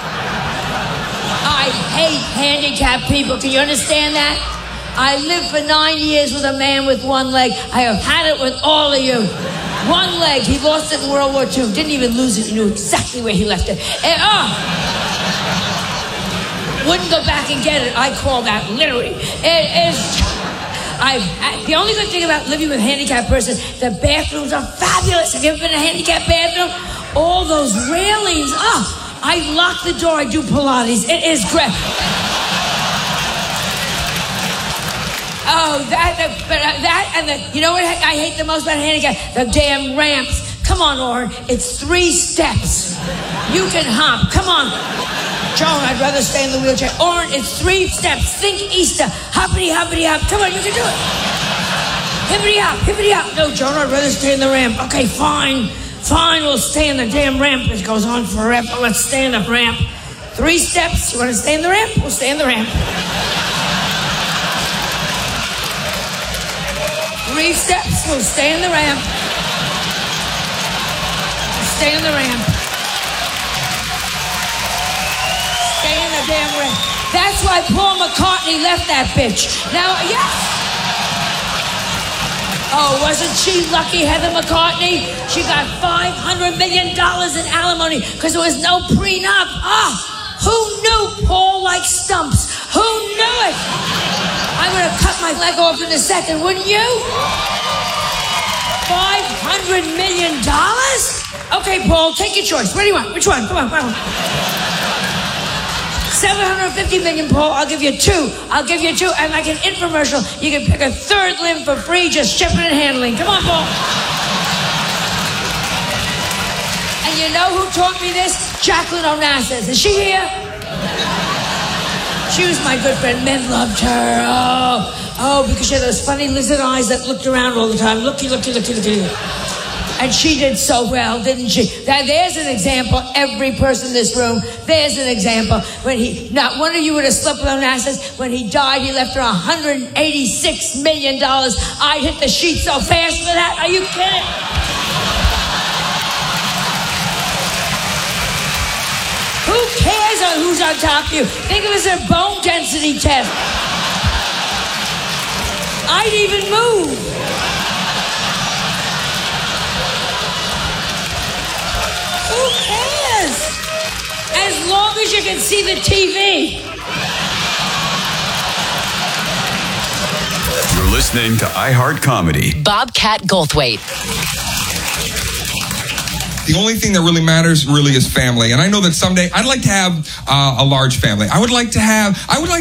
I hate handicapped people. Can you understand that? I lived for 9 years with a man with one leg. I have had it with all of you. One leg. He lost it in World War II. Didn't even lose it. He knew exactly where he left it. And, wouldn't go back and get it. I call that literally. It is... the only good thing about living with a handicapped person, the bathrooms are fabulous. Have you ever been in a handicapped bathroom? All those railings. I lock the door. I do Pilates. It is great. Oh, you know what I hate the most about handicap? The damn ramps. Come on, Orrin. It's 3 steps. You can hop. Come on. Joan, I'd rather stay in the wheelchair. Orrin, it's 3 steps. Think Easter. Hoppity, hoppity, hop. Come on, you can do it. Hippity hop, hippity hop. No, Joan, I'd rather stay in the ramp. Okay, fine. Fine, we'll stay in the damn ramp. It goes on forever. Let's stay in the ramp. 3 steps. You want to stay in the ramp? We'll stay in the ramp. 3 steps. We'll stay in the ramp. Stay in the ramp. Stay in the damn ramp. That's why Paul McCartney left that bitch. Now, yes. Oh, wasn't she lucky, Heather McCartney? She got $500 million in alimony because there was no prenup. Who knew Paul liked stumps? Who knew it? I would have cut my leg off in a second, wouldn't you? $500 million? Okay, Paul, take your choice. What do you want? Which one? Come on, come on. $750 million, Paul. I'll give you 2. I'll give you 2. And like an infomercial, you can pick a 3rd limb for free, just shipping and handling. Come on, Paul. And you know who taught me this? Jacqueline Onassis. Is she here? She was my good friend. Men loved her. Oh, because she had those funny lizard eyes that looked around all the time. Looky. And she did so well, didn't she? Now, there's an example. Every person in this room, there's an example. Not one of you would have slept with Onassis. When he died, he left her $186 million. I'd hit the sheet so fast for that. Are you kidding? Who cares who's on top of you? Think of it as a bone density test. I'd even move. Who cares? As long as you can see the TV. You're listening to iHeart Comedy. Bobcat Goldthwait. The only thing that really matters is family. And I know that someday I'd like to have a large family. I would like to have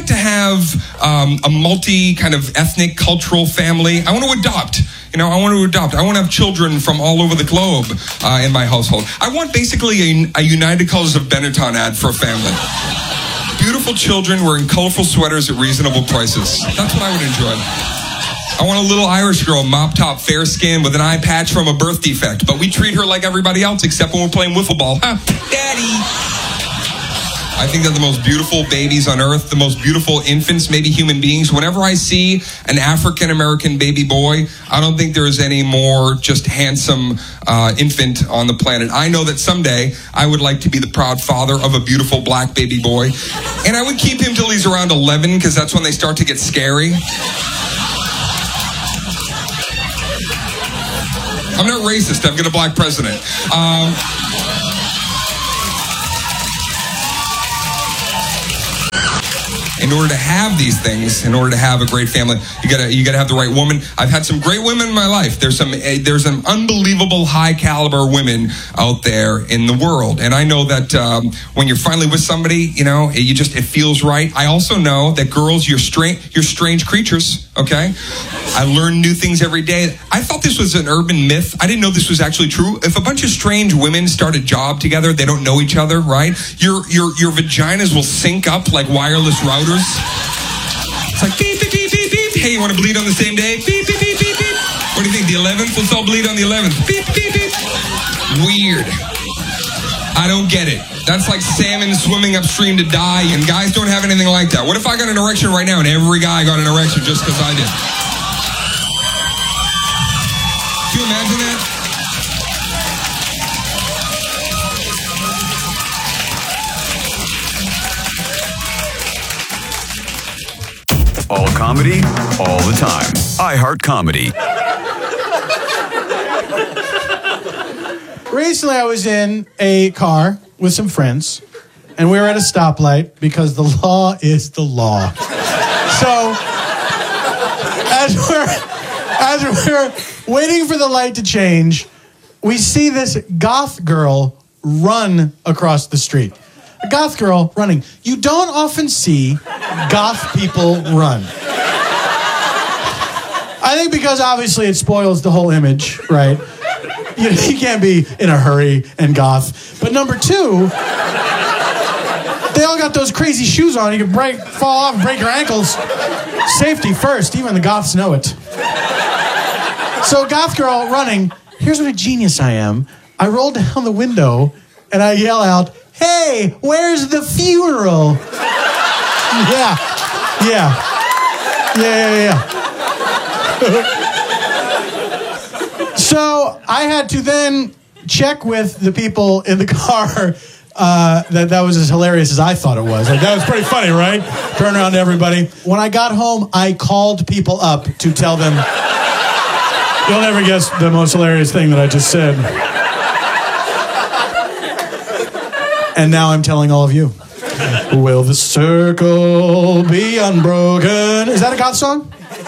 a multi kind of ethnic, cultural family. I want to adopt. I want to have children from all over the globe in my household. I want basically a United Colors of Benetton ad for a family. Beautiful children wearing colorful sweaters at reasonable prices. That's what I would enjoy. I want a little Irish girl, mop top, fair skin, with an eye patch from a birth defect. But we treat her like everybody else except when we're playing wiffle ball. Daddy! I think they're the most beautiful babies on earth, the most beautiful infants, maybe human beings. Whenever I see an African-American baby boy, I don't think there is any more just handsome infant on the planet. I know that someday I would like to be the proud father of a beautiful black baby boy. And I would keep him till he's around 11, because that's when they start to get scary. I'm not racist. I've got a black president. In order to have these things, in order to have a great family, you gotta have the right woman. I've had some great women in my life. There's some unbelievable high caliber women out there in the world, and I know that when you're finally with somebody, it feels right. I also know that girls, you're strange creatures. Okay, I learn new things every day. I thought this was an urban myth. I didn't know this was actually true. If a bunch of strange women start a job together, they don't know each other, right? Your vaginas will sync up like wireless routers. It's like beep, beep, beep, beep, beep. Hey, you want to bleed on the same day? Beep, beep, beep, beep, beep. What do you think, the 11th? Let's all bleed on the 11th. Beep, beep, beep. Weird. I don't get it. That's like salmon swimming upstream to die, and guys don't have anything like that. What if I got an erection right now and every guy got an erection just because I did? Can you imagine that? All comedy, all the time. iHeart Comedy. Recently, I was in a car with some friends, and we were at a stoplight because the law is the law. So, as we're waiting for the light to change, we see this goth girl run across the street. A goth girl running. You don't often see goth people run. I think because obviously it spoils the whole image, right? You can't be in a hurry and goth. But number two, they all got those crazy shoes on. You can fall off and break your ankles. Safety first. Even the goths know it. So goth girl running. Here's what a genius I am. I roll down the window and I yell out, "Hey, where's the funeral?" Yeah. So I had to then check with the people in the car that was as hilarious as I thought it was. Like, that was pretty funny, right? Turn around to everybody. When I got home, I called people up to tell them, you'll never guess the most hilarious thing that I just said. And now I'm telling all of you. Will the circle be unbroken? Is that a goth song?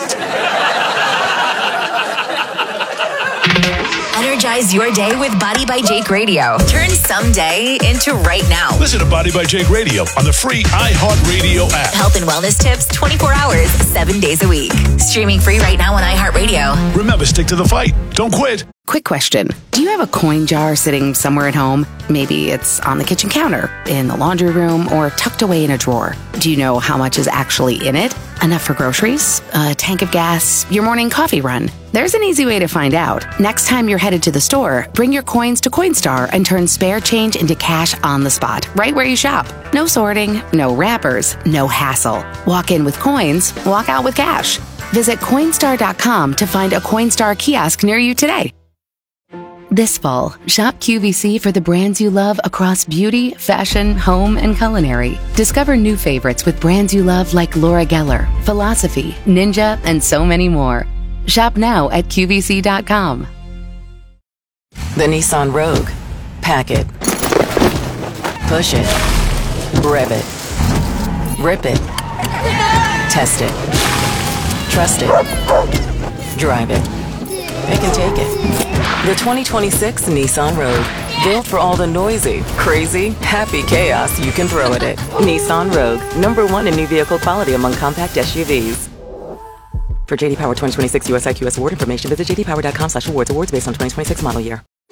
Energize your day with Body by Jake Radio. Turn someday into right now. Listen to Body by Jake Radio on the free iHeartRadio app. Health and wellness tips 24 hours, 7 days a week. Streaming free right now on iHeartRadio. Remember, stick to the fight. Don't quit. Quick question. Do you have a coin jar sitting somewhere at home? Maybe it's on the kitchen counter, in the laundry room, or tucked away in a drawer. Do you know how much is actually in it? Enough for groceries? A tank of gas? Your morning coffee run? There's an easy way to find out. Next time you're headed to the store, bring your coins to Coinstar and turn spare change into cash on the spot, right where you shop. No sorting, no wrappers, no hassle. Walk in with coins, walk out with cash. Visit Coinstar.com to find a Coinstar kiosk near you today. This fall, shop QVC for the brands you love across beauty, fashion, home, and culinary. Discover new favorites with brands you love like Laura Geller, Philosophy, Ninja, and so many more. Shop now at QVC.com. The Nissan Rogue. Pack it. Push it. Rev it. Rip it. Test it. Trust it. Drive it. Pick and take it. The 2026 Nissan Rogue. Built for all the noisy, crazy, happy chaos you can throw at it. Nissan Rogue. #1 in new vehicle quality among compact SUVs. For JD Power 2026 US IQS award information, visit jdpower.com/awards. Awards based on 2026 model year.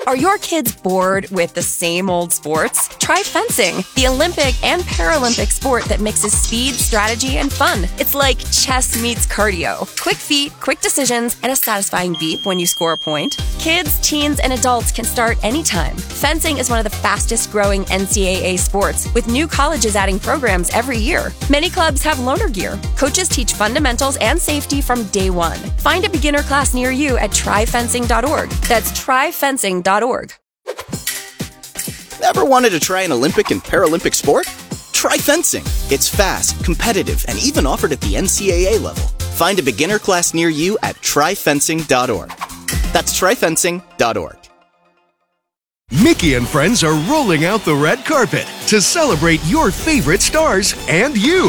Are your kids bored with the same old sports? Try fencing, the Olympic and Paralympic sport that mixes speed, strategy, and fun. It's like chess meets cardio. Quick feet, quick decisions, and a satisfying beep when you score a point. Kids, teens, and adults can start anytime. Fencing is one of the fastest growing NCAA sports, with new colleges adding programs every year. Many clubs have loaner gear. Coaches teach fundamentals and safety from day one. Find a beginner class near you at tryfencing.org. That's tryfencing.org. Ever wanted to try an Olympic and Paralympic sport? Try fencing. It's fast, competitive, and even offered at the NCAA level. Find a beginner class near you at tryfencing.org. That's tryfencing.org. Mickey and friends are rolling out the red carpet to celebrate your favorite stars and you.